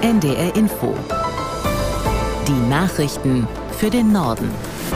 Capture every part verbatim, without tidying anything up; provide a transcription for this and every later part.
N D R Info. Die Nachrichten für den Norden.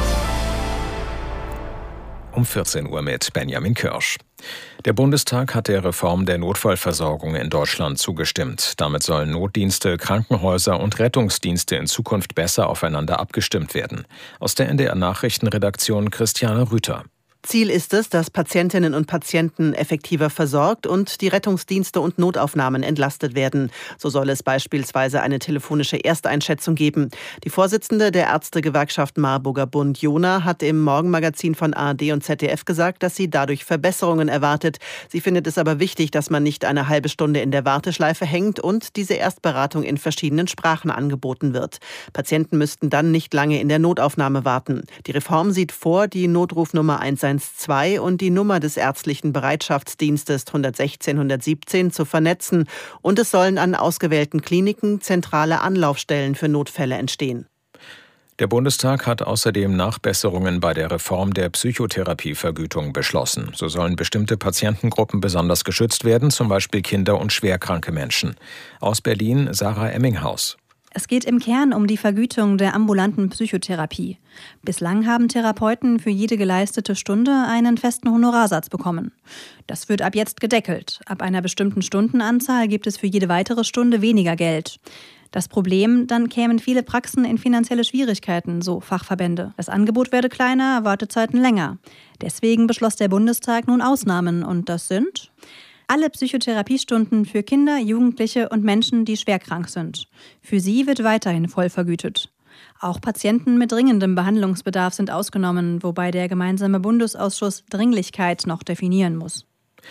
Um vierzehn Uhr mit Benjamin Kirsch. Der Bundestag hat der Reform der Notfallversorgung in Deutschland zugestimmt. Damit sollen Notdienste, Krankenhäuser und Rettungsdienste in Zukunft besser aufeinander abgestimmt werden. Aus der N D R-Nachrichtenredaktion Christiane Rüther. Ziel ist es, dass Patientinnen und Patienten effektiver versorgt und die Rettungsdienste und Notaufnahmen entlastet werden. So soll es beispielsweise eine telefonische Ersteinschätzung geben. Die Vorsitzende der Ärztegewerkschaft Marburger Bund, Jona, hat im Morgenmagazin von A R D und Z D F gesagt, dass sie dadurch Verbesserungen erwartet. Sie findet es aber wichtig, dass man nicht eine halbe Stunde in der Warteschleife hängt und diese Erstberatung in verschiedenen Sprachen angeboten wird. Patienten müssten dann nicht lange in der Notaufnahme warten. Die Reform sieht vor, die Notrufnummer eins eins zwei und die Nummer des ärztlichen Bereitschaftsdienstes hundertsechzehn hundertsiebzehn zu vernetzen, und es sollen an ausgewählten Kliniken zentrale Anlaufstellen für Notfälle entstehen. Der Bundestag hat außerdem Nachbesserungen bei der Reform der Psychotherapievergütung beschlossen. So sollen bestimmte Patientengruppen besonders geschützt werden, zum Beispiel Kinder und schwerkranke Menschen. Aus Berlin Sarah Emminghaus. Es geht im Kern um die Vergütung der ambulanten Psychotherapie. Bislang haben Therapeuten für jede geleistete Stunde einen festen Honorarsatz bekommen. Das wird ab jetzt gedeckelt. Ab einer bestimmten Stundenanzahl gibt es für jede weitere Stunde weniger Geld. Das Problem, dann kämen viele Praxen in finanzielle Schwierigkeiten, so Fachverbände. Das Angebot werde kleiner, Wartezeiten länger. Deswegen beschloss der Bundestag nun Ausnahmen, und das sind alle Psychotherapiestunden für Kinder, Jugendliche und Menschen, die schwerkrank sind. Für sie wird weiterhin voll vergütet. Auch Patienten mit dringendem Behandlungsbedarf sind ausgenommen, wobei der gemeinsame Bundesausschuss Dringlichkeit noch definieren muss.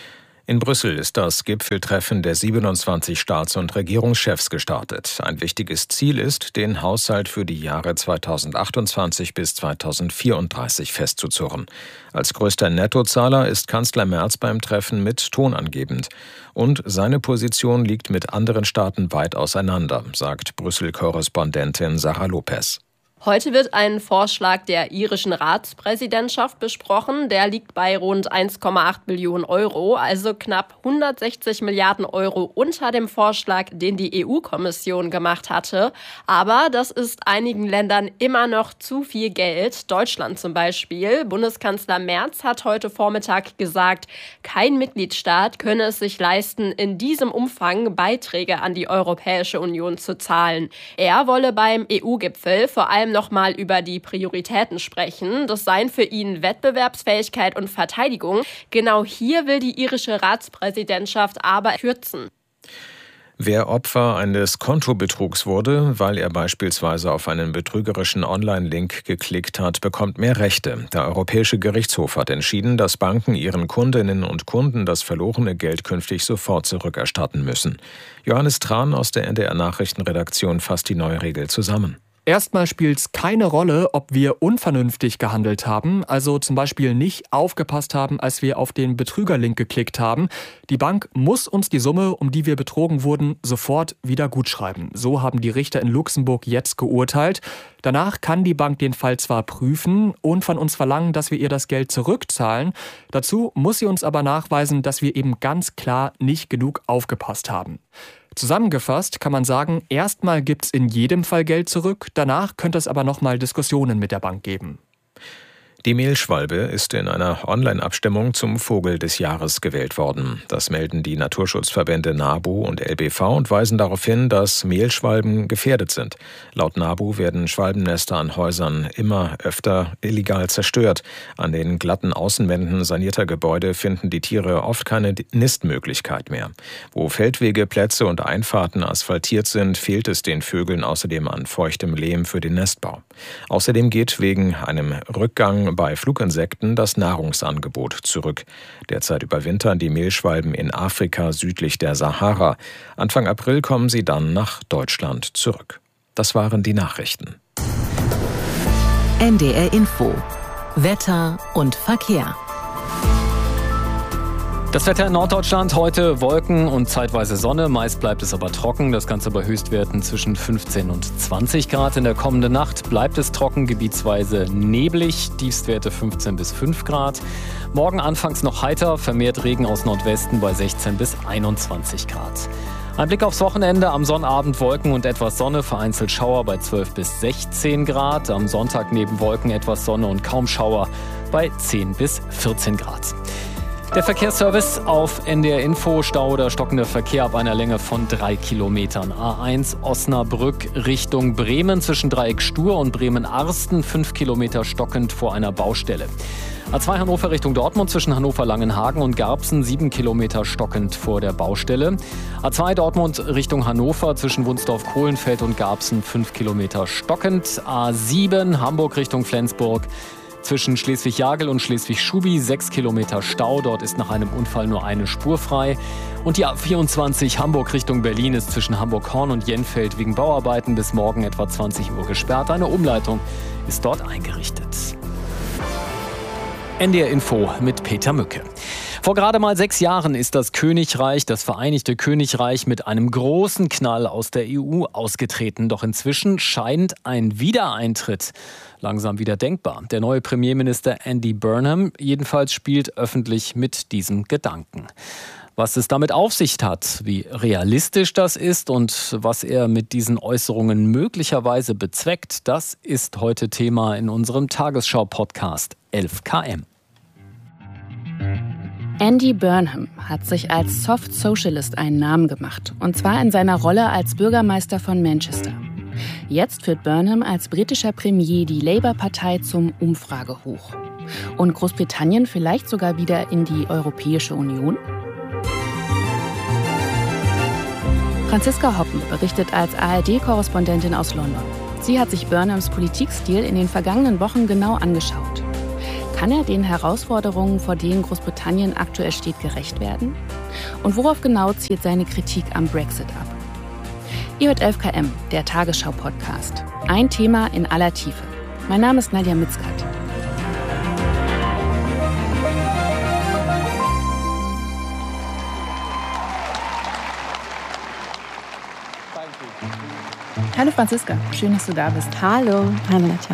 In Brüssel ist das Gipfeltreffen der siebenundzwanzig Staats- und Regierungschefs gestartet. Ein wichtiges Ziel ist, den Haushalt für die Jahre zweitausendachtundzwanzig bis zweitausendvierunddreißig festzuzurren. Als größter Nettozahler ist Kanzler Merz beim Treffen mit tonangebend. Und seine Position liegt mit anderen Staaten weit auseinander, sagt Brüssel-Korrespondentin Sarah Lopez. Heute wird ein Vorschlag der irischen Ratspräsidentschaft besprochen. Der liegt bei rund eins Komma acht Billionen Euro, also knapp hundertsechzig Milliarden Euro unter dem Vorschlag, den die E U-Kommission gemacht hatte. Aber das ist einigen Ländern immer noch zu viel Geld. Deutschland zum Beispiel. Bundeskanzler Merz hat heute Vormittag gesagt, kein Mitgliedstaat könne es sich leisten, in diesem Umfang Beiträge an die Europäische Union zu zahlen. Er wolle beim E U-Gipfel vor allem noch mal über die Prioritäten sprechen. Das seien für ihn Wettbewerbsfähigkeit und Verteidigung. Genau hier will die irische Ratspräsidentschaft aber kürzen. Wer Opfer eines Kontobetrugs wurde, weil er beispielsweise auf einen betrügerischen Online-Link geklickt hat, bekommt mehr Rechte. Der Europäische Gerichtshof hat entschieden, dass Banken ihren Kundinnen und Kunden das verlorene Geld künftig sofort zurückerstatten müssen. Johannes Tran aus der N D R-Nachrichtenredaktion fasst die neue Regel zusammen. Erstmal spielt es keine Rolle, ob wir unvernünftig gehandelt haben, also zum Beispiel nicht aufgepasst haben, als wir auf den Betrügerlink geklickt haben. Die Bank muss uns die Summe, um die wir betrogen wurden, sofort wieder gutschreiben. So haben die Richter in Luxemburg jetzt geurteilt. Danach kann die Bank den Fall zwar prüfen und von uns verlangen, dass wir ihr das Geld zurückzahlen. Dazu muss sie uns aber nachweisen, dass wir eben ganz klar nicht genug aufgepasst haben. Zusammengefasst kann man sagen, erstmal gibt es in jedem Fall Geld zurück, danach könnte es aber nochmal Diskussionen mit der Bank geben. Die Mehlschwalbe ist in einer Online-Abstimmung zum Vogel des Jahres gewählt worden. Das melden die Naturschutzverbände NABU und L B V und weisen darauf hin, dass Mehlschwalben gefährdet sind. Laut NABU werden Schwalbennester an Häusern immer öfter illegal zerstört. An den glatten Außenwänden sanierter Gebäude finden die Tiere oft keine Nistmöglichkeit mehr. Wo Feldwege, Plätze und Einfahrten asphaltiert sind, fehlt es den Vögeln außerdem an feuchtem Lehm für den Nestbau. Außerdem geht wegen einem Rückgang bei Fluginsekten das Nahrungsangebot zurück. Derzeit überwintern die Mehlschwalben in Afrika südlich der Sahara. Anfang April kommen sie dann nach Deutschland zurück. Das waren die Nachrichten. N D R Info. Wetter und Verkehr. Das Wetter in Norddeutschland heute Wolken und zeitweise Sonne. Meist bleibt es aber trocken. Das Ganze bei Höchstwerten zwischen fünfzehn und zwanzig Grad. In der kommenden Nacht bleibt es trocken, gebietsweise neblig. Tiefstwerte fünfzehn bis fünf Grad. Morgen anfangs noch heiter, vermehrt Regen aus Nordwesten bei sechzehn bis einundzwanzig Grad. Ein Blick aufs Wochenende. Am Sonnabend Wolken und etwas Sonne, vereinzelt Schauer bei zwölf bis sechzehn Grad. Am Sonntag neben Wolken etwas Sonne und kaum Schauer bei zehn bis vierzehn Grad. Der Verkehrsservice auf N D R Info. Stau oder stockender Verkehr ab einer Länge von drei Kilometern. A eins Osnabrück Richtung Bremen zwischen Dreieck Stur und Bremen-Arsten. Fünf Kilometer stockend vor einer Baustelle. A zwei Hannover Richtung Dortmund zwischen Hannover-Langenhagen und Garbsen. Sieben Kilometer stockend vor der Baustelle. A zwei Dortmund Richtung Hannover zwischen Wunsdorf-Kohlenfeld und Garbsen. Fünf Kilometer stockend. A sieben Hamburg Richtung Flensburg. Zwischen Schleswig-Jagel und Schleswig-Schubi sechs Kilometer Stau. Dort ist nach einem Unfall nur eine Spur frei. Und die A vierundzwanzig Hamburg Richtung Berlin ist zwischen Hamburg-Horn und Jenfeld wegen Bauarbeiten bis morgen etwa zwanzig Uhr gesperrt. Eine Umleitung ist dort eingerichtet. N D R Info mit Peter Mücke. Vor gerade mal sechs Jahren ist das Königreich, das Vereinigte Königreich, mit einem großen Knall aus der E U ausgetreten. Doch inzwischen scheint ein Wiedereintritt langsam wieder denkbar. Der neue Premierminister Andy Burnham jedenfalls spielt öffentlich mit diesem Gedanken. Was es damit auf sich hat, wie realistisch das ist und was er mit diesen Äußerungen möglicherweise bezweckt, das ist heute Thema in unserem Tagesschau-Podcast elf K M. Andy Burnham hat sich als Soft Socialist einen Namen gemacht, und zwar in seiner Rolle als Bürgermeister von Manchester. Jetzt führt Burnham als britischer Premier die Labour-Partei zum Umfragehoch. Und Großbritannien vielleicht sogar wieder in die Europäische Union? Franziska Hoppen berichtet als A R D-Korrespondentin aus London. Sie hat sich Burnhams Politikstil in den vergangenen Wochen genau angeschaut. Kann er den Herausforderungen, vor denen Großbritannien aktuell steht, gerecht werden? Und worauf genau zielt seine Kritik am Brexit ab? Ihr hört elf K M, der Tagesschau-Podcast. Ein Thema in aller Tiefe. Mein Name ist Nadja Mitzkat. Hallo Franziska, schön, dass du da bist. Hallo, hallo Nadja.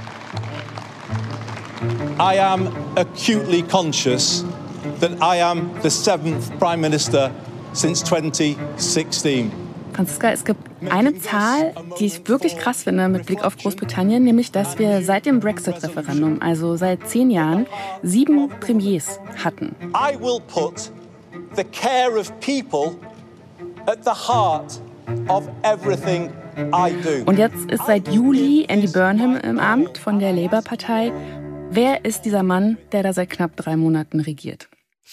I am acutely conscious that I am the seventh Prime Minister since twenty sixteen. Franziska, es gibt eine Zahl, die ich wirklich krass finde mit Blick auf Großbritannien, nämlich, dass wir seit dem Brexit-Referendum, also seit zehn Jahren, sieben Premiers hatten. I will put the care of people at the heart of everything I do. Und jetzt ist seit Juli Andy Burnham im Amt von der Labour-Partei. Wer ist dieser Mann, der da seit knapp drei Monaten regiert?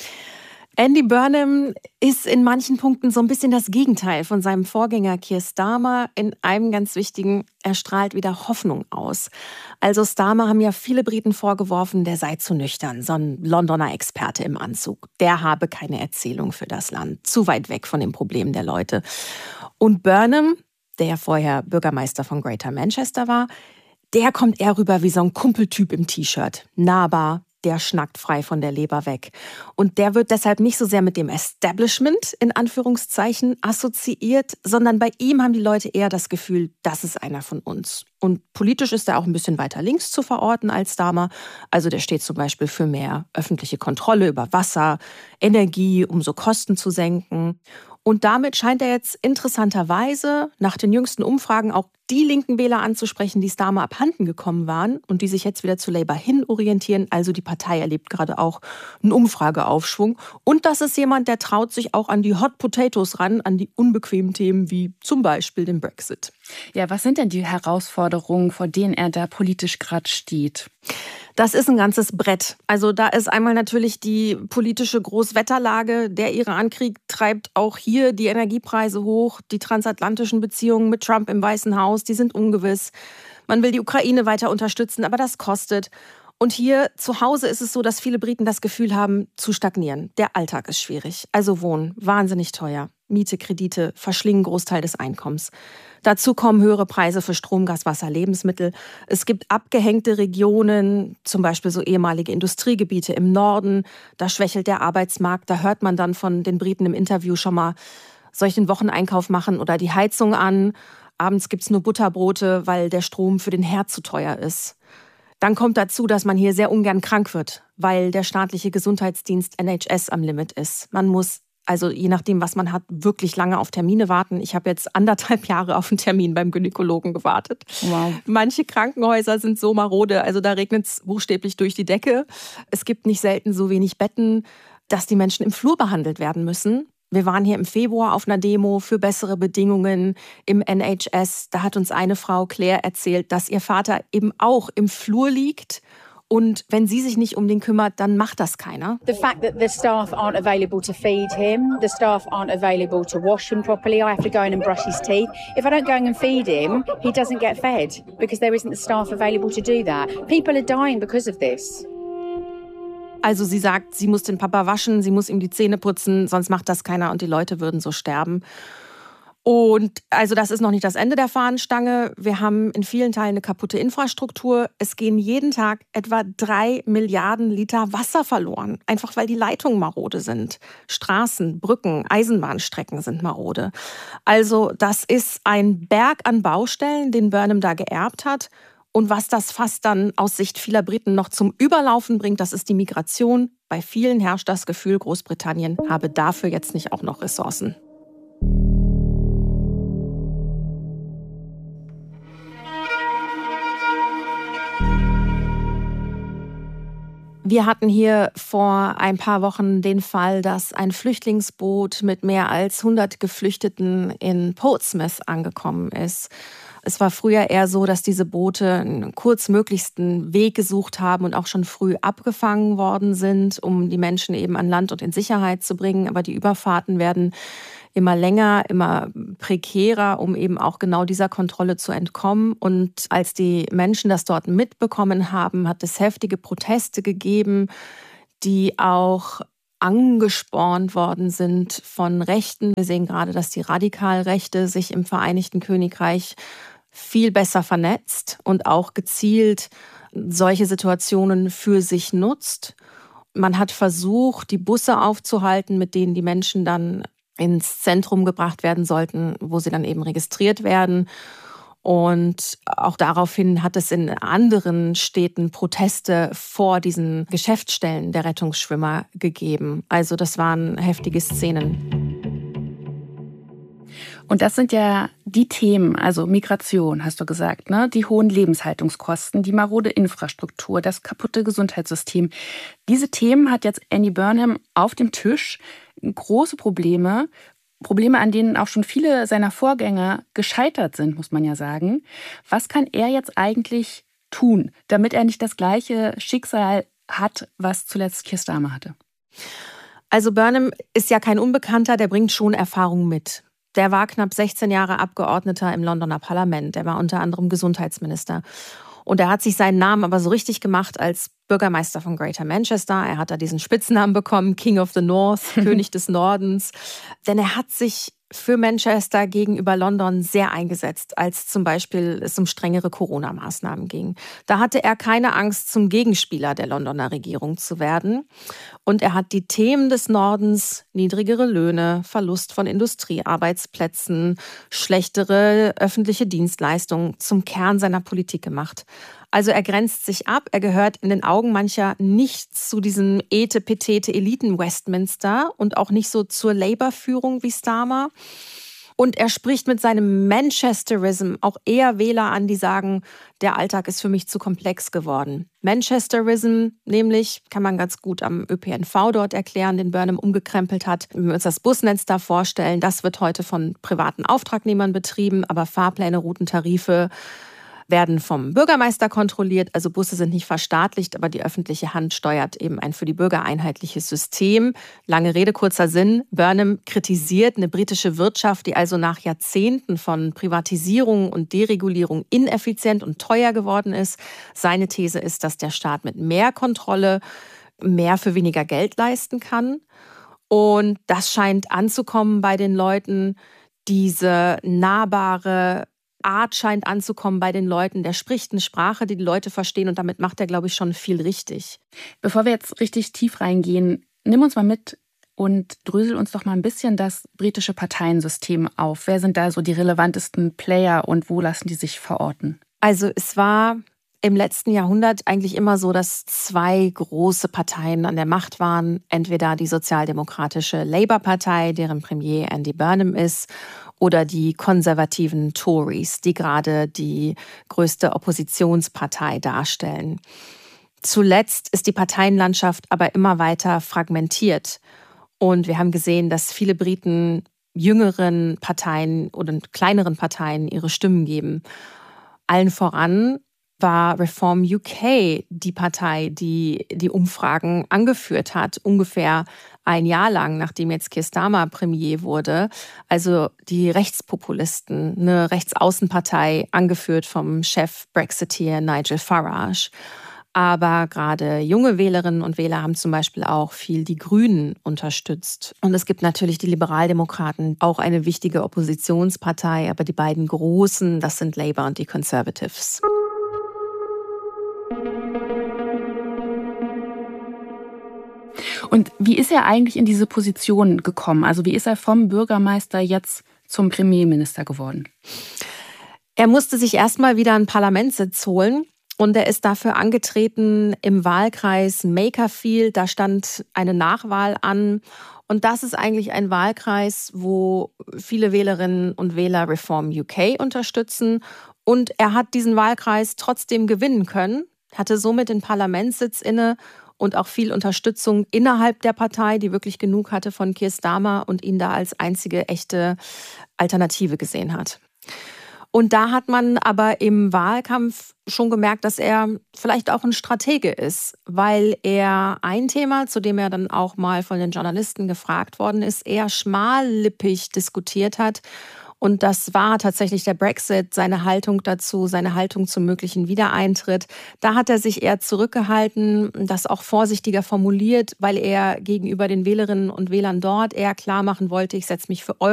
Andy Burnham ist in manchen Punkten so ein bisschen das Gegenteil von seinem Vorgänger Keir Starmer in einem ganz wichtigen: er strahlt wieder Hoffnung aus. Also Starmer haben ja viele Briten vorgeworfen, der sei zu nüchtern, so ein Londoner Experte im Anzug. Der habe keine Erzählung für das Land, zu weit weg von den Problemen der Leute. Und Burnham, der ja vorher Bürgermeister von Greater Manchester war, der kommt eher rüber wie so ein Kumpeltyp im T-Shirt. Nahbar, der schnackt frei von der Leber weg. Und der wird deshalb nicht so sehr mit dem Establishment in Anführungszeichen assoziiert, sondern bei ihm haben die Leute eher das Gefühl, das ist einer von uns. Und politisch ist er auch ein bisschen weiter links zu verorten als Starmer. Also der steht zum Beispiel für mehr öffentliche Kontrolle über Wasser, Energie, um so Kosten zu senken. Und damit scheint er jetzt interessanterweise nach den jüngsten Umfragen auch die linken Wähler anzusprechen, die Starmer abhanden gekommen waren und die sich jetzt wieder zu Labour hin orientieren. Also die Partei erlebt gerade auch einen Umfrageaufschwung. Und das ist jemand, der traut sich auch an die Hot Potatoes ran, an die unbequemen Themen wie zum Beispiel den Brexit. Ja, was sind denn die Herausforderungen, vor denen er da politisch gerade steht? Das ist ein ganzes Brett. Also da ist einmal natürlich die politische Großwetterlage. Der Irankrieg treibt auch hier die Energiepreise hoch. Die transatlantischen Beziehungen mit Trump im Weißen Haus, die sind ungewiss. Man will die Ukraine weiter unterstützen, aber das kostet. Und hier zu Hause ist es so, dass viele Briten das Gefühl haben, zu stagnieren. Der Alltag ist schwierig. Also Wohnen, wahnsinnig teuer. Miete, Kredite verschlingen einen Großteil des Einkommens. Dazu kommen höhere Preise für Strom, Gas, Wasser, Lebensmittel. Es gibt abgehängte Regionen, zum Beispiel so ehemalige Industriegebiete im Norden. Da schwächelt der Arbeitsmarkt. Da hört man dann von den Briten im Interview schon mal, soll ich den Wocheneinkauf machen oder die Heizung an? Abends gibt's nur Butterbrote, weil der Strom für den Herd zu teuer ist. Dann kommt dazu, dass man hier sehr ungern krank wird, weil der staatliche Gesundheitsdienst N H S am Limit ist. Man muss Also je nachdem, was man hat, wirklich lange auf Termine warten. Ich habe jetzt anderthalb Jahre auf einen Termin beim Gynäkologen gewartet. Wow. Manche Krankenhäuser sind so marode, also da regnet es buchstäblich durch die Decke. Es gibt nicht selten so wenig Betten, dass die Menschen im Flur behandelt werden müssen. Wir waren hier im Februar auf einer Demo für bessere Bedingungen im N H S. Da hat uns eine Frau, Claire, erzählt, dass ihr Vater eben auch im Flur liegt. Und wenn sie sich nicht um den kümmert, dann macht das keiner. The fact that the staff aren't available to feed him, the staff aren't available to wash him properly. I have to go in and brush his teeth. If I don't go in and feed him, he doesn't get fed because there isn't the staff available to do that. People are dying because of this. Also sie sagt, sie muss den Papa waschen, sie muss ihm die Zähne putzen, sonst macht das keiner und die Leute würden so sterben. Und also das ist noch nicht das Ende der Fahnenstange. Wir haben in vielen Teilen eine kaputte Infrastruktur. Es gehen jeden Tag etwa drei Milliarden Liter Wasser verloren, einfach weil die Leitungen marode sind. Straßen, Brücken, Eisenbahnstrecken sind marode. Also das ist ein Berg an Baustellen, den Burnham da geerbt hat. Und was das fast dann aus Sicht vieler Briten noch zum Überlaufen bringt, das ist die Migration. Bei vielen herrscht das Gefühl, Großbritannien habe dafür jetzt nicht auch noch Ressourcen. Wir hatten hier vor ein paar Wochen den Fall, dass ein Flüchtlingsboot mit mehr als hundert Geflüchteten in Portsmouth angekommen ist. Es war früher eher so, dass diese Boote einen kurzmöglichsten Weg gesucht haben und auch schon früh abgefangen worden sind, um die Menschen eben an Land und in Sicherheit zu bringen. Aber die Überfahrten werden immer länger, immer prekärer, um eben auch genau dieser Kontrolle zu entkommen. Und als die Menschen das dort mitbekommen haben, hat es heftige Proteste gegeben, die auch angespornt worden sind von Rechten. Wir sehen gerade, dass die Radikalrechte sich im Vereinigten Königreich viel besser vernetzt und auch gezielt solche Situationen für sich nutzt. Man hat versucht, die Busse aufzuhalten, mit denen die Menschen dann ins Zentrum gebracht werden sollten, wo sie dann eben registriert werden. Und auch daraufhin hat es in anderen Städten Proteste vor diesen Geschäftsstellen der Rettungsschwimmer gegeben. Also das waren heftige Szenen. Und das sind ja die Themen, also Migration, hast du gesagt, ne? Die hohen Lebenshaltungskosten, die marode Infrastruktur, das kaputte Gesundheitssystem. Diese Themen hat jetzt Andy Burnham auf dem Tisch. Große Probleme, Probleme, an denen auch schon viele seiner Vorgänger gescheitert sind, muss man ja sagen. Was kann er jetzt eigentlich tun, damit er nicht das gleiche Schicksal hat, was zuletzt Keir Starmer hatte? Also Burnham ist ja kein Unbekannter, der bringt schon Erfahrung mit. Der war knapp sechzehn Jahre Abgeordneter im Londoner Parlament. Der war unter anderem Gesundheitsminister. Und er hat sich seinen Namen aber so richtig gemacht als Bürgermeister von Greater Manchester. Er hat da diesen Spitznamen bekommen, King of the North, König des Nordens. Denn er hat sich für Manchester gegenüber London sehr eingesetzt, als zum Beispiel es um strengere Corona-Maßnahmen ging. Da hatte er keine Angst, zum Gegenspieler der Londoner Regierung zu werden. Und er hat die Themen des Nordens, niedrigere Löhne, Verlust von Industriearbeitsplätzen, schlechtere öffentliche Dienstleistungen zum Kern seiner Politik gemacht. Also er grenzt sich ab, er gehört in den Augen mancher nicht zu diesem etepetete Eliten-Westminster und auch nicht so zur Labour-Führung wie Starmer. Und er spricht mit seinem Manchesterism auch eher Wähler an, die sagen, der Alltag ist für mich zu komplex geworden. Manchesterism nämlich, kann man ganz gut am Ö P N V dort erklären, den Burnham umgekrempelt hat. Wenn wir uns das Busnetz da vorstellen, das wird heute von privaten Auftragnehmern betrieben, aber Fahrpläne, Routentarife werden vom Bürgermeister kontrolliert. Also Busse sind nicht verstaatlicht, aber die öffentliche Hand steuert eben ein für die Bürger einheitliches System. Lange Rede, kurzer Sinn. Burnham kritisiert eine britische Wirtschaft, die also nach Jahrzehnten von Privatisierung und Deregulierung ineffizient und teuer geworden ist. Seine These ist, dass der Staat mit mehr Kontrolle mehr für weniger Geld leisten kann. Und das scheint anzukommen bei den Leuten. Diese nahbare Art scheint anzukommen bei den Leuten. Der spricht eine Sprache, die die Leute verstehen und damit macht er, glaube ich, schon viel richtig. Bevor wir jetzt richtig tief reingehen, nimm uns mal mit und drösel uns doch mal ein bisschen das britische Parteiensystem auf. Wer sind da so die relevantesten Player und wo lassen die sich verorten? Also es war im letzten Jahrhundert eigentlich immer so, dass zwei große Parteien an der Macht waren. Entweder die sozialdemokratische Labour-Partei, deren Premier Andy Burnham ist, oder die konservativen Tories, die gerade die größte Oppositionspartei darstellen. Zuletzt ist die Parteienlandschaft aber immer weiter fragmentiert. Und wir haben gesehen, dass viele Briten jüngeren Parteien oder kleineren Parteien ihre Stimmen geben. Allen voran war Reform U K die Partei, die die Umfragen angeführt hat, ungefähr ein Jahr lang, nachdem jetzt Keir Starmer Premier wurde. Also die Rechtspopulisten, eine Rechtsaußenpartei, angeführt vom Chef Brexiteer Nigel Farage. Aber gerade junge Wählerinnen und Wähler haben zum Beispiel auch viel die Grünen unterstützt. Und es gibt natürlich die Liberaldemokraten, auch eine wichtige Oppositionspartei. Aber die beiden großen, das sind Labour und die Conservatives. Und wie ist er eigentlich in diese Position gekommen? Also wie ist er vom Bürgermeister jetzt zum Premierminister geworden? Er musste sich erstmal wieder einen Parlamentssitz holen. Und er ist dafür angetreten im Wahlkreis Makerfield. Da stand eine Nachwahl an. Und das ist eigentlich ein Wahlkreis, wo viele Wählerinnen und Wähler Reform U K unterstützen. Und er hat diesen Wahlkreis trotzdem gewinnen können, hatte somit den Parlamentssitz inne und auch viel Unterstützung innerhalb der Partei, die wirklich genug hatte von Keir Starmer und ihn da als einzige echte Alternative gesehen hat. Und da hat man aber im Wahlkampf schon gemerkt, dass er vielleicht auch ein Stratege ist, weil er ein Thema, zu dem er dann auch mal von den Journalisten gefragt worden ist, eher schmallippig diskutiert hat. Und das war tatsächlich der Brexit, seine Haltung dazu, seine Haltung zum möglichen Wiedereintritt. Da hat er sich eher zurückgehalten, das auch vorsichtiger formuliert, weil er gegenüber den Wählerinnen und Wählern dort eher klar machen wollte, ich setze mich für